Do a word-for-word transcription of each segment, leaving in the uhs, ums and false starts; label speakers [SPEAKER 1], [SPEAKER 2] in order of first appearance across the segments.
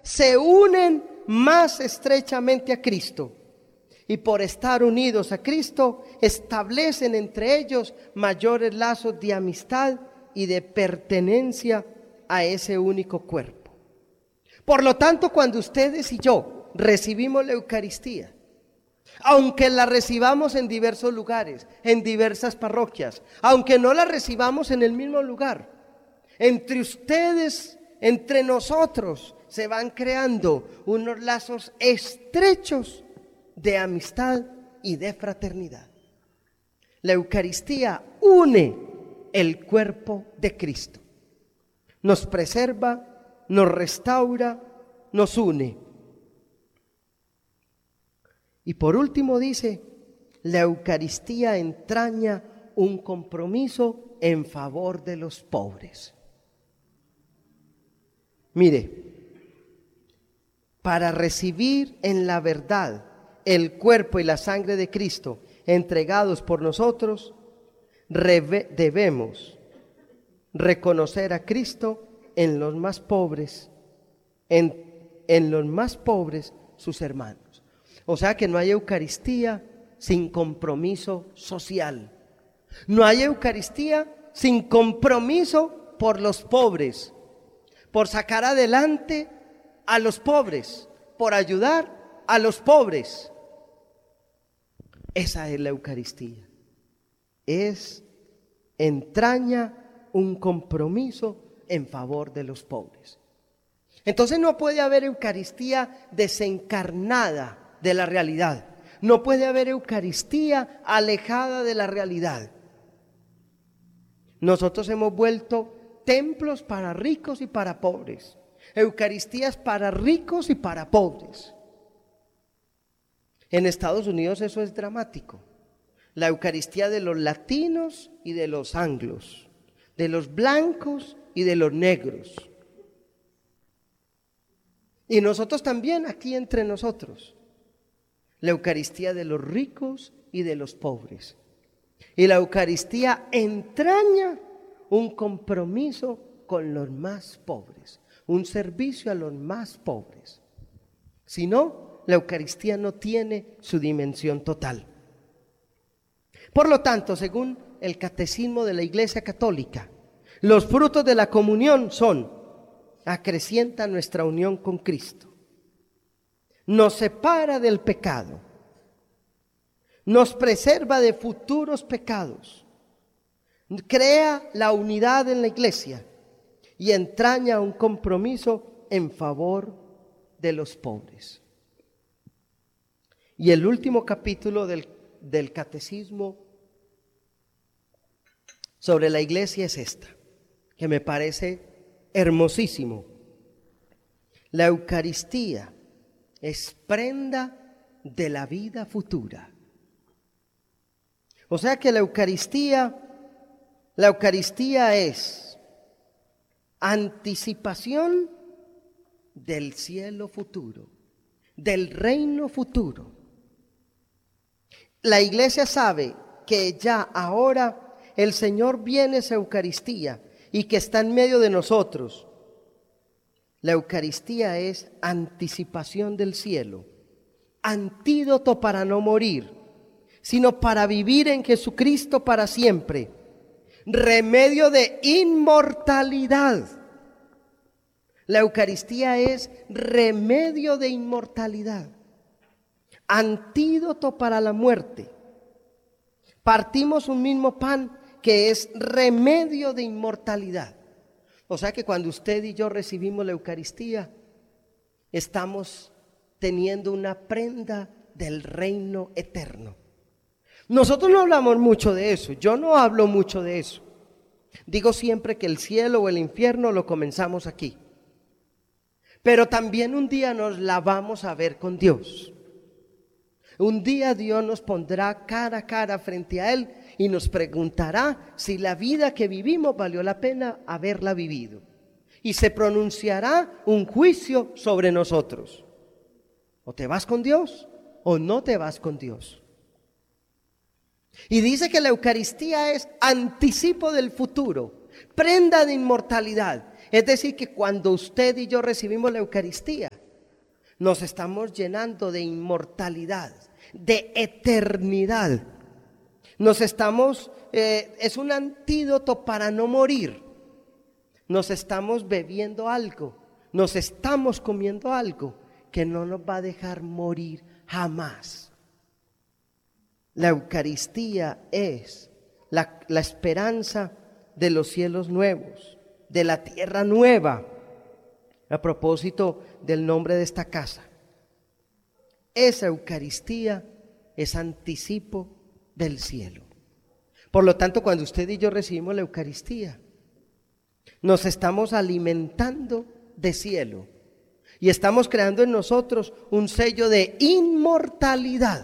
[SPEAKER 1] se unen más estrechamente a Cristo. Y por estar unidos a Cristo, establecen entre ellos mayores lazos de amistad y de pertenencia a ese único cuerpo. Por lo tanto, cuando ustedes y yo recibimos la Eucaristía, aunque la recibamos en diversos lugares, en diversas parroquias, aunque no la recibamos en el mismo lugar, entre ustedes, entre nosotros, se van creando unos lazos estrechos de amistad y de fraternidad. La Eucaristía une el cuerpo de Cristo. Nos preserva, nos restaura, nos une. Y por último dice, la Eucaristía entraña un compromiso en favor de los pobres. Mire, para recibir en la verdad el cuerpo y la sangre de Cristo entregados por nosotros, debemos reconocer a Cristo en los más pobres, en, en los más pobres sus hermanos. O sea que no hay Eucaristía sin compromiso social. No hay Eucaristía sin compromiso por los pobres, por sacar adelante a los pobres, por ayudar a los pobres. Esa es la Eucaristía. Es, entraña un compromiso en favor de los pobres. Entonces no puede haber Eucaristía desencarnada de la realidad. No puede haber Eucaristía alejada de la realidad. Nosotros hemos vuelto templos para ricos y para pobres. Eucaristías para ricos y para pobres. En Estados Unidos eso es dramático. La Eucaristía de los latinos y de los anglos, de los blancos y de los negros. Y nosotros también aquí entre nosotros. La Eucaristía de los ricos y de los pobres. Y la Eucaristía entraña un compromiso con los más pobres, un servicio a los más pobres. Si no, la Eucaristía no tiene su dimensión total. Por lo tanto, según el Catecismo de la Iglesia Católica, los frutos de la comunión son: acrecienta nuestra unión con Cristo, nos separa del pecado, nos preserva de futuros pecados, crea la unidad en la Iglesia y entraña un compromiso en favor de los pobres. Y el último capítulo del, del Catecismo sobre la Iglesia es esta, que me parece hermosísimo. La Eucaristía es prenda de la vida futura. O sea que la Eucaristía, la Eucaristía es anticipación del cielo futuro, del reino futuro. La Iglesia sabe que ya ahora el Señor viene a esa Eucaristía y que está en medio de nosotros. La Eucaristía es anticipación del cielo, antídoto para no morir, sino para vivir en Jesucristo para siempre, remedio de inmortalidad. La Eucaristía es remedio de inmortalidad, antídoto para la muerte. Partimos un mismo pan que es remedio de inmortalidad. O sea que cuando usted y yo recibimos la Eucaristía, estamos teniendo una prenda del reino eterno. Nosotros no hablamos mucho de eso, yo no hablo mucho de eso. Digo siempre que el cielo o el infierno lo comenzamos aquí. Pero también un día nos la vamos a ver con Dios. Un día Dios nos pondrá cara a cara frente a Él y nos preguntará si la vida que vivimos valió la pena haberla vivido. Y se pronunciará un juicio sobre nosotros. O te vas con Dios o no te vas con Dios. Y dice que la Eucaristía es anticipo del futuro, prenda de inmortalidad. Es decir, que cuando usted y yo recibimos la Eucaristía, Nos estamos llenando de inmortalidad, de eternidad. Nos estamos, eh, es un antídoto para no morir. Nos estamos bebiendo algo, nos estamos comiendo algo que no nos va a dejar morir jamás. La Eucaristía es la, la esperanza de los cielos nuevos, de la tierra nueva. A propósito del nombre de esta casa, esa Eucaristía es anticipo del cielo. Por lo tanto, cuando usted y yo recibimos la Eucaristía, nos estamos alimentando de cielo y estamos creando en nosotros un sello de inmortalidad.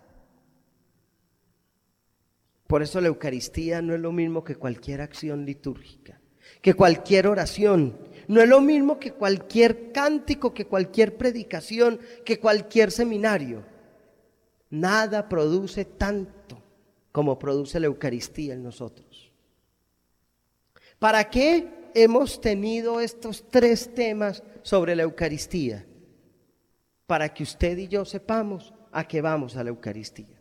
[SPEAKER 1] Por eso la Eucaristía no es lo mismo que cualquier acción litúrgica, que cualquier oración. No es lo mismo que cualquier cántico, que cualquier predicación, que cualquier seminario. Nada produce tanto como produce la Eucaristía en nosotros. ¿Para qué hemos tenido estos tres temas sobre la Eucaristía? Para que usted y yo sepamos a qué vamos a la Eucaristía.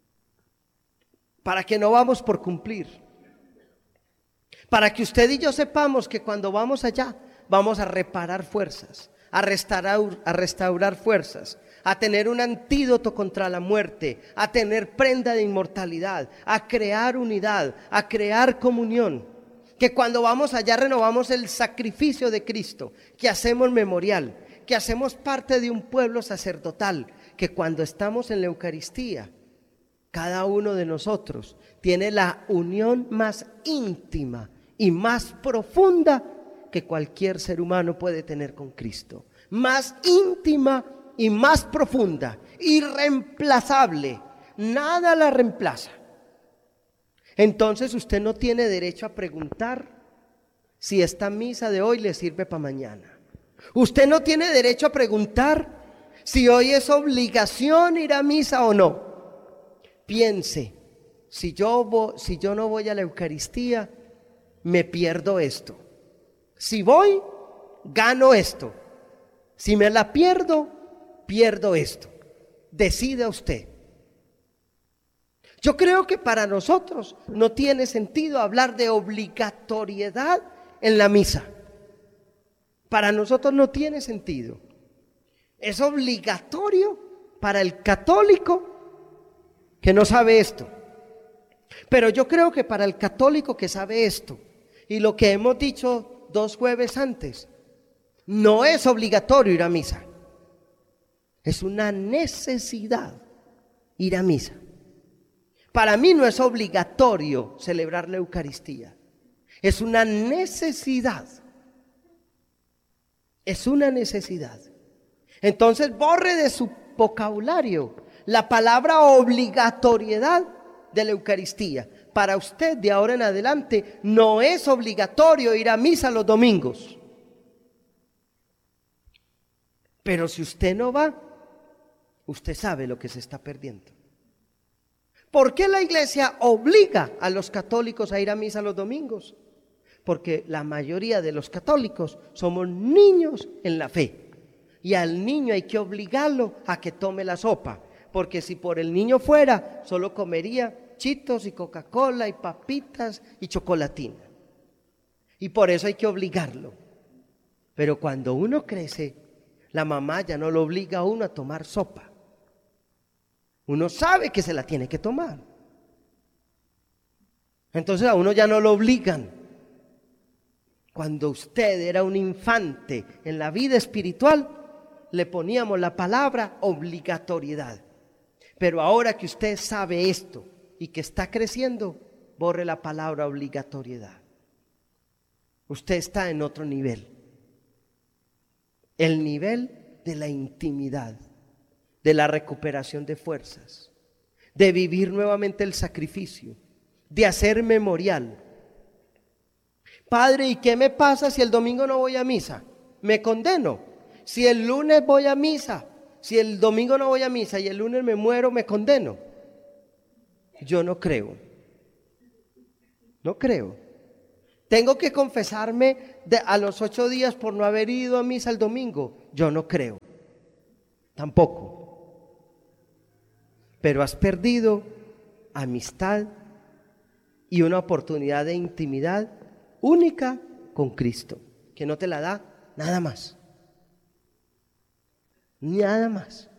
[SPEAKER 1] Para que no vamos por cumplir. Para que usted y yo sepamos que cuando vamos allá vamos a reparar fuerzas, a restaurar, a restaurar fuerzas, a tener un antídoto contra la muerte, a tener prenda de inmortalidad, a crear unidad, a crear comunión. Que cuando vamos allá renovamos el sacrificio de Cristo, que hacemos memorial, que hacemos parte de un pueblo sacerdotal, que cuando estamos en la Eucaristía, cada uno de nosotros tiene la unión más íntima y más profunda que cualquier ser humano puede tener con Cristo. Más íntima y más profunda, irreemplazable. Nada la reemplaza. Entonces usted no tiene derecho a preguntar si esta misa de hoy le sirve para mañana. Usted no tiene derecho a preguntar si hoy es obligación ir a misa o no. Piense, si yo, voy, si yo no voy a la Eucaristía, me pierdo esto. Si voy, gano esto. Si me la pierdo, pierdo esto. Decida usted. Yo creo que para nosotros no tiene sentido hablar de obligatoriedad en la misa. Para nosotros no tiene sentido. Es obligatorio para el católico que no sabe esto. Pero yo creo que para el católico que sabe esto, y lo que hemos dicho dos jueves antes, no es obligatorio ir a misa. Es una necesidad ir a misa. Para mí no es obligatorio celebrar la Eucaristía. Es una necesidad. Es una necesidad. Entonces borre de su vocabulario la palabra obligatoriedad de la Eucaristía. Para usted de ahora en adelante no es obligatorio ir a misa los domingos. Pero si usted no va, usted sabe lo que se está perdiendo. ¿Por qué la iglesia obliga a los católicos a ir a misa los domingos? Porque la mayoría de los católicos somos niños en la fe. Y al niño hay que obligarlo a que tome la sopa. Porque si por el niño fuera, solo comería chitos y Coca-Cola y papitas y chocolatina. Y por eso hay que obligarlo. Pero cuando uno crece, la mamá ya no lo obliga a uno a tomar sopa. Uno sabe que se la tiene que tomar. Entonces a uno ya no lo obligan. Cuando usted era un infante en la vida espiritual, le poníamos la palabra obligatoriedad. Pero ahora que usted sabe esto y que está creciendo, borre la palabra obligatoriedad. Usted está en otro nivel. El nivel de la intimidad, de la recuperación de fuerzas, de vivir nuevamente el sacrificio, de hacer memorial. Padre, ¿y qué me pasa si el domingo no voy a misa? Me condeno. Si el lunes voy a misa, si el domingo no voy a misa y el lunes me muero, me condeno. Yo no creo. No creo. Tengo que confesarme de, a los ocho días por no haber ido a misa el domingo. Yo no creo. tampoco. Pero has perdido amistad y una oportunidad de intimidad única con Cristo, que no te la da nada más. Nada más.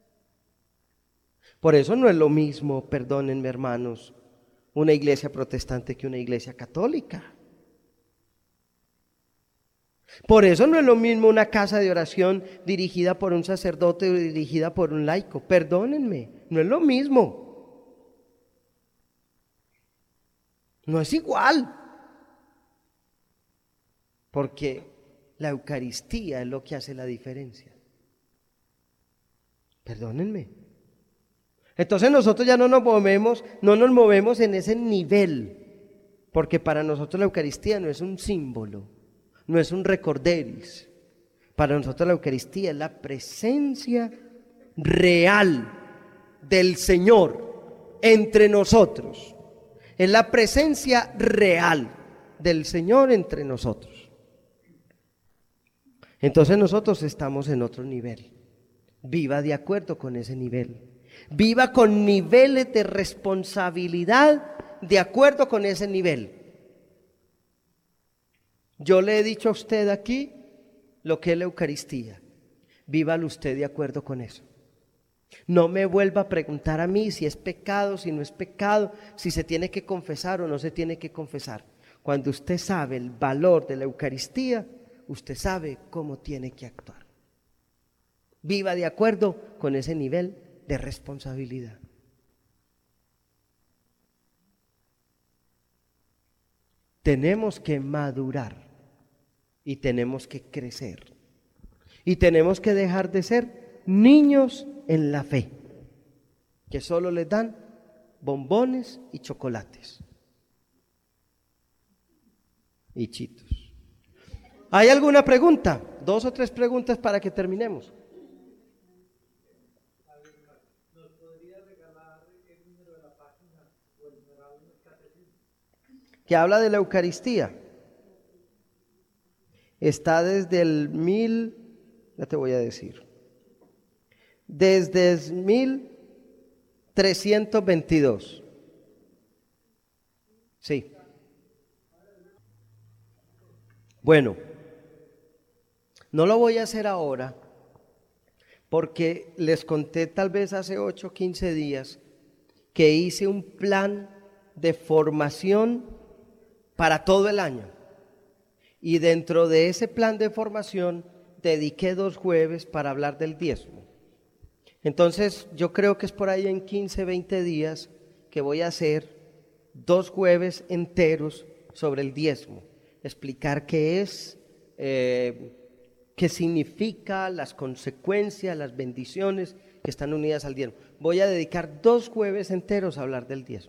[SPEAKER 1] Por eso no es lo mismo, perdónenme hermanos, una iglesia protestante que una iglesia católica. Por eso no es lo mismo una casa de oración dirigida por un sacerdote o dirigida por un laico. Perdónenme, no es lo mismo. No es igual. Porque la Eucaristía es lo que hace la diferencia. Perdónenme. Entonces nosotros ya no nos movemos, no nos movemos en ese nivel, porque para nosotros la Eucaristía no es un símbolo, no es un recorderis. Para nosotros la Eucaristía es la presencia real del Señor entre nosotros. Es la presencia real del Señor entre nosotros. Entonces nosotros estamos en otro nivel. Viva de acuerdo con ese nivel. Viva con niveles de responsabilidad de acuerdo con ese nivel. Yo le he dicho a usted aquí lo que es la Eucaristía. Vívalo usted de acuerdo con eso. No me vuelva a preguntar a mí si es pecado, si no es pecado, si se tiene que confesar o no se tiene que confesar. Cuando usted sabe el valor de la Eucaristía, usted sabe cómo tiene que actuar. Viva de acuerdo con ese nivel de responsabilidad. Tenemos que madurar y tenemos que crecer y tenemos que dejar de ser niños en la fe, que solo les dan bombones y chocolates y chitos. ¿Hay alguna pregunta? Dos o tres preguntas para que terminemos. Que habla de la Eucaristía. Está desde el mil, ya te voy a decir, desde el mil trescientos veintidós. Sí. Bueno, no lo voy a hacer ahora porque les conté tal vez hace ocho o quince días que hice un plan de formación para todo el año. Y dentro de ese plan de formación dediqué dos jueves para hablar del diezmo. Entonces yo creo que es por ahí en quince, veinte días que voy a hacer dos jueves enteros sobre el diezmo. Explicar qué es, eh, qué significa, las consecuencias, las bendiciones que están unidas al diezmo. Voy a dedicar dos jueves enteros a hablar del diezmo.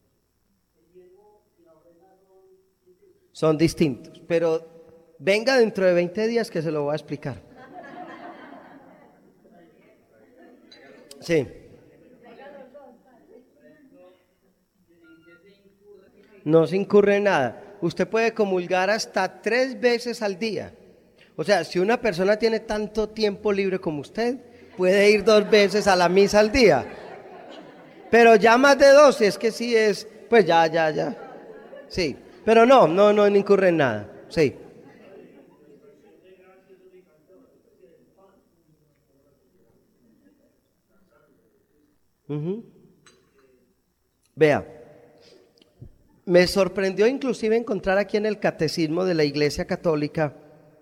[SPEAKER 1] Son distintos, pero venga dentro de veinte días que se lo voy a explicar. Sí. No se incurre en nada. Usted puede comulgar hasta tres veces al día. O sea, si una persona tiene tanto tiempo libre como usted, puede ir dos veces a la misa al día. Pero ya más de dos, es que sí es, pues ya, ya, ya. Sí. Pero no, no, no incurre en nada, sí. Uh-huh. Vea, me sorprendió inclusive encontrar aquí en el Catecismo de la Iglesia Católica,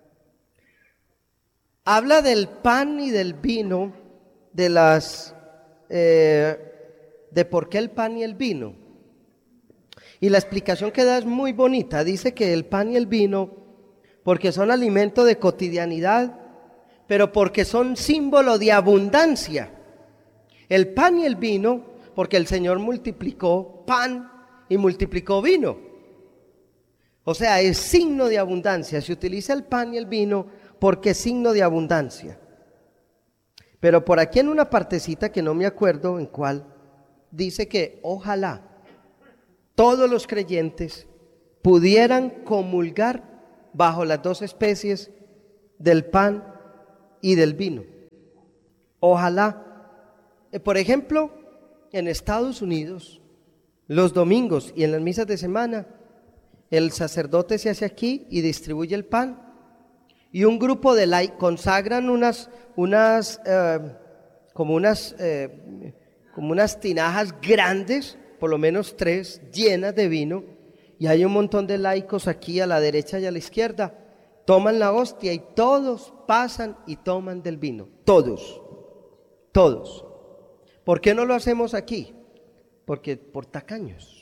[SPEAKER 1] habla del pan y del vino, de las, eh, de por qué el pan y el vino. Y la explicación que da es muy bonita. Dice que el pan y el vino, porque son alimento de cotidianidad, pero porque son símbolo de abundancia. El pan y el vino, porque el Señor multiplicó pan y multiplicó vino. O sea, es signo de abundancia. Se utiliza el pan y el vino porque es signo de abundancia. Pero por aquí en una partecita que no me acuerdo en cuál, dice que ojalá todos los creyentes pudieran comulgar bajo las dos especies del pan y del vino. Ojalá, eh, por ejemplo, en Estados Unidos, los domingos y en las misas de semana, el sacerdote se hace aquí y distribuye el pan, y un grupo de laicos consagran unas, unas, eh, como unas, eh, como unas tinajas grandes, por lo menos tres, llenas de vino, y hay un montón de laicos aquí a la derecha y a la izquierda, toman la hostia y todos pasan y toman del vino, todos, todos. ¿Por qué no lo hacemos aquí? Porque por tacaños.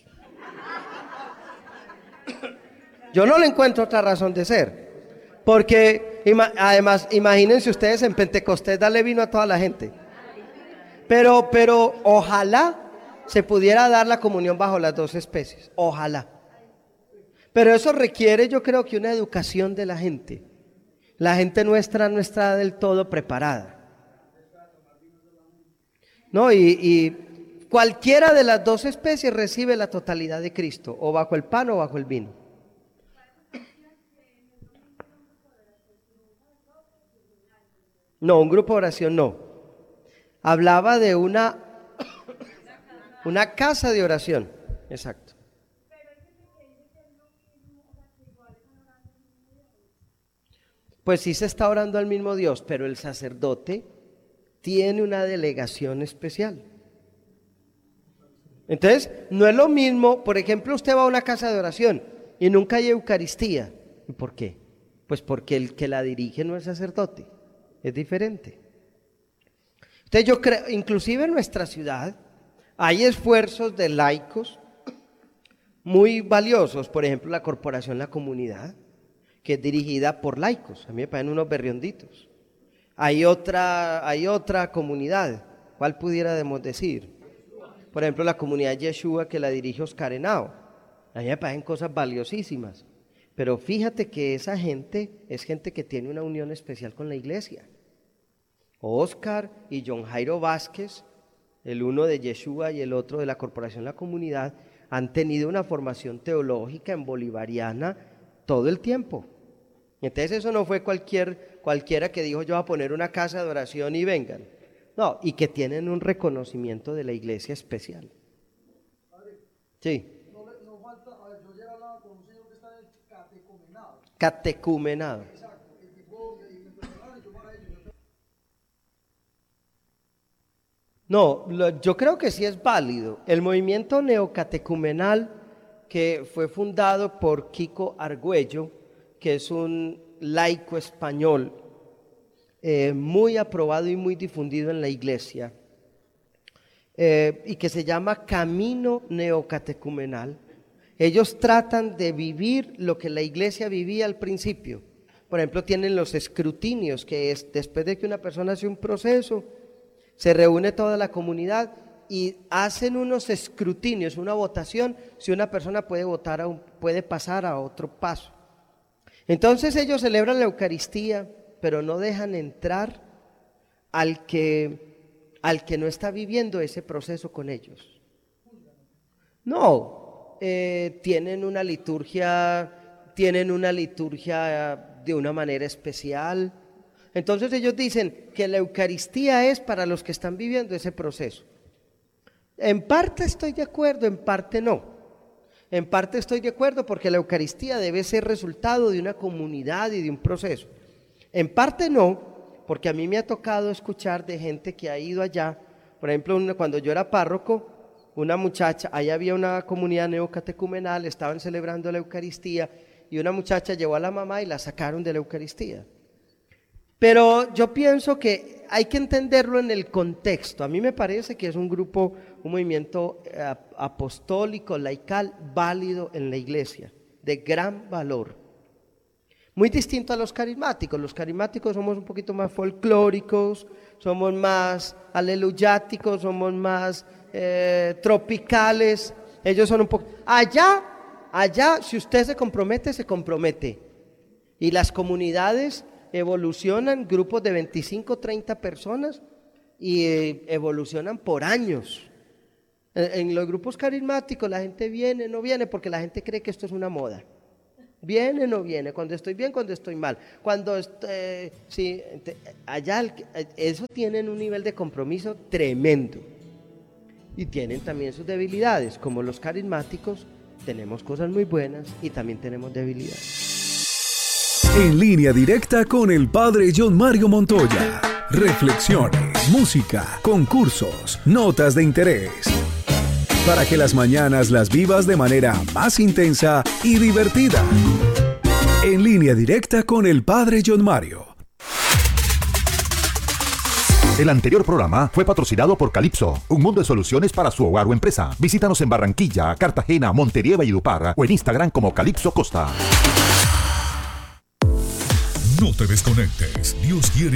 [SPEAKER 1] Yo no le encuentro otra razón de ser, porque ima- además, imagínense ustedes en Pentecostés darle vino a toda la gente, pero, pero ojalá se pudiera dar la comunión bajo las dos especies, ojalá. Pero eso requiere, yo creo que una educación de la gente. La gente nuestra no está del todo preparada. No, y, y cualquiera de las dos especies recibe la totalidad de Cristo, o bajo el pan o bajo el vino. No, un grupo de oración no. Hablaba de una, una casa de oración, exacto. Pues sí se está orando al mismo Dios, pero el sacerdote tiene una delegación especial. Entonces, no es lo mismo, por ejemplo, usted va a una casa de oración y nunca hay Eucaristía. ¿Y por qué? Pues porque el que la dirige no es sacerdote, es diferente. Entonces yo creo, inclusive en nuestra ciudad, hay esfuerzos de laicos muy valiosos, por ejemplo, la Corporación La Comunidad, que es dirigida por laicos, a mí me parecen unos berrionditos. Hay otra, hay otra comunidad, ¿cuál pudiéramos decir? Por ejemplo, la comunidad Yeshua, que la dirige Oscar Henao. A mí me parecen cosas valiosísimas, pero fíjate que esa gente es gente que tiene una unión especial con la iglesia. Oscar y John Jairo Vázquez, el uno de Yeshua y el otro de la Corporación La Comunidad, han tenido una formación teológica en bolivariana todo el tiempo. Entonces eso no fue cualquier, cualquiera que dijo yo voy a poner una casa de oración y vengan. No, y que tienen un reconocimiento de la iglesia especial. Sí.
[SPEAKER 2] No, le- no falta, a ver, yo ayer hablaba con un señor que está en el catecumenado.
[SPEAKER 1] Catecumenado.
[SPEAKER 2] Exacto, el tipo me me preguntaron y yo para ellos. yo-
[SPEAKER 1] No, lo- yo creo que sí es válido. El movimiento neocatecumenal que fue fundado por Kiko Argüello, que es un laico español, eh, muy aprobado y muy difundido en la iglesia, eh, y que se llama Camino Neocatecumenal. Ellos tratan de vivir lo que la iglesia vivía al principio. Por ejemplo, tienen los escrutinios, que es después de que una persona hace un proceso, se reúne toda la comunidad y hacen unos escrutinios, una votación, si una persona puede votar a un, puede pasar a otro paso. Entonces ellos celebran la Eucaristía, pero no dejan entrar al que, al que no está viviendo ese proceso con ellos. No, eh, tienen una liturgia, tienen una liturgia de una manera especial. Entonces ellos dicen que la Eucaristía es para los que están viviendo ese proceso. En parte estoy de acuerdo, en parte no. En parte estoy de acuerdo porque la Eucaristía debe ser resultado de una comunidad y de un proceso. En parte no, porque a mí me ha tocado escuchar de gente que ha ido allá. Por ejemplo, una- cuando yo era párroco, una muchacha, ahí había una comunidad neocatecumenal, estaban celebrando la Eucaristía y una muchacha llevó a la mamá y la sacaron de la Eucaristía. Pero yo pienso que hay que entenderlo en el contexto. A mí me parece que es un grupo, un movimiento eh, apostólico, laical, válido en la iglesia, de gran valor. Muy distinto a los carismáticos. Los carismáticos somos un poquito más folclóricos, somos más aleluyáticos, somos más eh, tropicales. Ellos son un poco... Allá, allá, si usted se compromete, se compromete. Y las comunidades evolucionan, grupos de veinticinco, treinta personas, y eh, evolucionan por años. En, en los grupos carismáticos la gente viene, no viene, porque la gente cree que esto es una moda. Viene o no viene, cuando estoy bien, cuando estoy mal, cuando estoy, sí, te- allá el- eso tienen un nivel de compromiso tremendo y tienen también sus debilidades, como los carismáticos tenemos cosas muy buenas y también tenemos debilidades.
[SPEAKER 3] En línea directa con el padre John Mario Montoya. Reflexiones, música, concursos, notas de interés. Para que las mañanas las vivas de manera más intensa y divertida. En línea directa con el padre John Mario.
[SPEAKER 4] El anterior programa fue patrocinado por Calypso, un mundo de soluciones para su hogar o empresa. Visítanos en Barranquilla, Cartagena, Montería, Valledupar o en Instagram como Calypso Costa.
[SPEAKER 3] No te desconectes. Dios quiere